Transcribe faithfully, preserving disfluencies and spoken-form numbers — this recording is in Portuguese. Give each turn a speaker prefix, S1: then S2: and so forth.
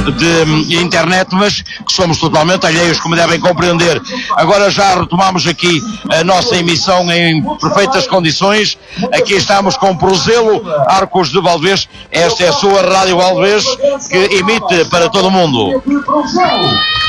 S1: de internet, mas que somos totalmente alheios, como devem compreender. Agora já retomamos aqui a nossa emissão em perfeitas condições. Aqui estamos com Prozelo, Arcos de Valdevez. Esta é a sua Rádio Valdevez, que emite para todo o mundo.